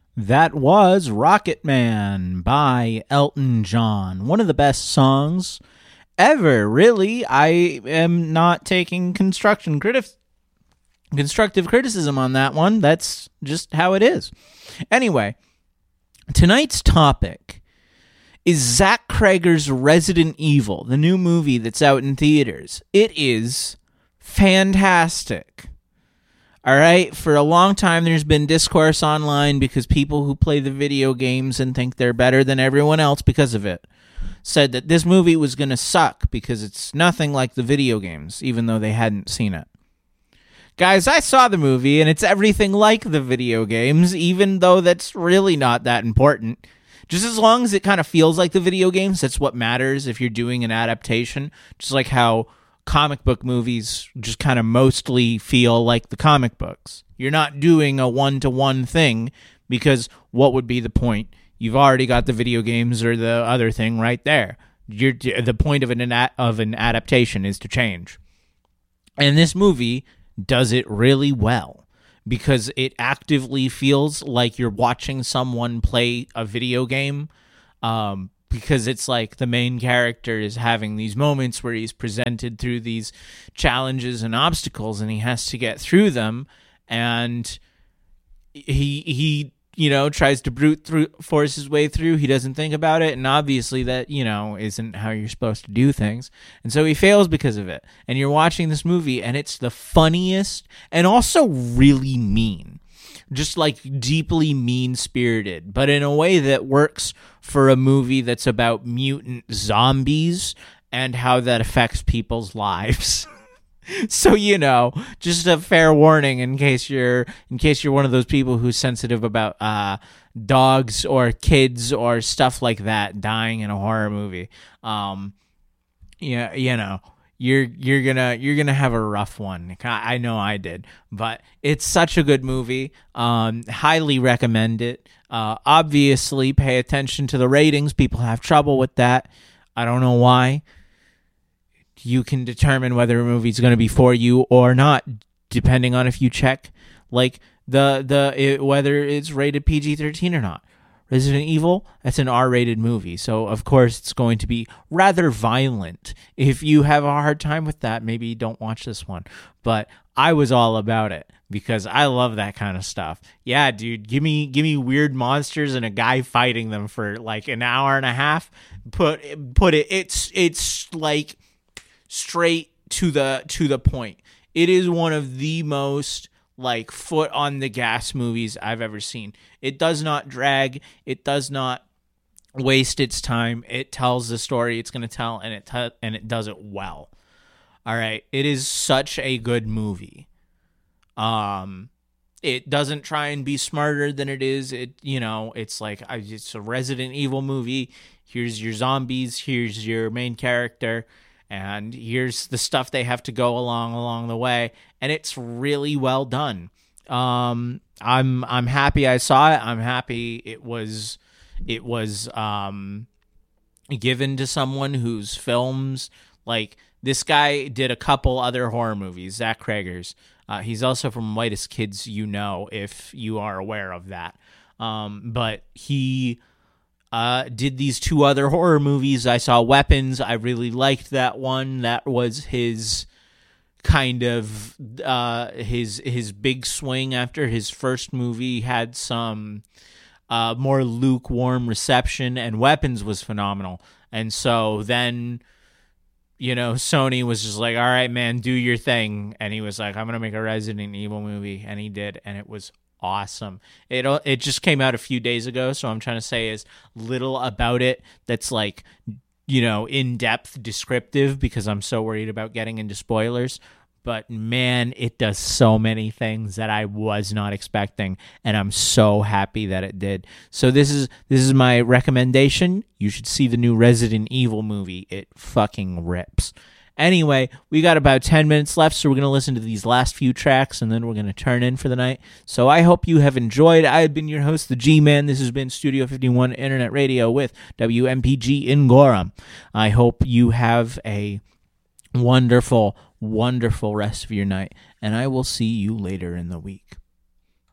That was Rocket Man by Elton John. One of the best songs ever, really. I am not taking constructive criticism on that one. That's just how it is. Anyway, tonight's topic is Zach Cregger's Resident Evil, the new movie that's out in theaters. It is fantastic. All right, for a long time there's been discourse online because people who play the video games and think they're better than everyone else because of it said that this movie was going to suck because it's nothing like the video games, even though they hadn't seen it. Guys, I saw the movie and it's everything like the video games, even though that's really not that important. Just as long as it kind of feels like the video games, that's what matters if you're doing an adaptation. Just like how comic book movies just kind of mostly feel like the comic books. You're not doing a one-to-one thing because what would be the point? You've already got the video games or the other thing right there. The point of an adaptation is to change. And this movie does it really well because it actively feels like you're watching someone play a video game. Because it's like the main character is having these moments where he's presented through these challenges and obstacles and he has to get through them, and he tries to brute force his way through. He doesn't think about it, and obviously that isn't how you're supposed to do things, and so he fails because of it. And you're watching this movie and it's the funniest and also really mean. Just like deeply mean-spirited, but in a way that works for a movie that's about mutant zombies and how that affects people's lives. So, just a fair warning in case you're one of those people who's sensitive about dogs or kids or stuff like that dying in a horror movie. You're gonna have a rough one. I know I did, but it's such a good movie. Highly recommend it. Obviously, pay attention to the ratings. People have trouble with that. I don't know why. You can determine whether a movie's going to be for you or not, depending on if you check like whether it's rated PG-13 or not. Resident Evil, that's an R-rated movie, so of course it's going to be rather violent. If you have a hard time with that, maybe don't watch this one. But I was all about it because I love that kind of stuff. Yeah, dude, give me weird monsters and a guy fighting them for like an hour and a half. Put it. It's like straight to the point. It is one of the most like foot on the gas movies I've ever seen. It does not drag. It does not waste its time. It tells the story it's going to tell, and it does it well. All right, it is such a good movie. It doesn't try and be smarter than it is. It's like it's a Resident Evil movie. Here's your zombies. Here's your main character. And here's the stuff they have to go along the way, and it's really well done. I'm happy I saw it. I'm happy it was given to someone whose films, like this guy did a couple other horror movies, Zach Cregger's. He's also from Whitest Kids, if you are aware of that. But he did these two other horror movies. I saw Weapons. I really liked that one. That was his kind of his big swing after his first movie had some more lukewarm reception, and Weapons was phenomenal. And so then Sony was just like, all right, man, do your thing. And he was like, I'm going to make a Resident Evil movie. And he did. And it was awesome. It just came out a few days ago, so I'm trying to say as little about it that's like in-depth descriptive because I'm so worried about getting into spoilers. But man, it does so many things that I was not expecting, and I'm so happy that it did. So this is my recommendation. You should see the new Resident Evil movie. It fucking rips. Anyway, we got about 10 minutes left, so we're going to listen to these last few tracks, and then we're going to turn in for the night. So I hope you have enjoyed. I have been your host, the G-Man. This has been Studio 51 Internet Radio with WMPG in Gorham. I hope you have a wonderful, wonderful rest of your night, and I will see you later in the week.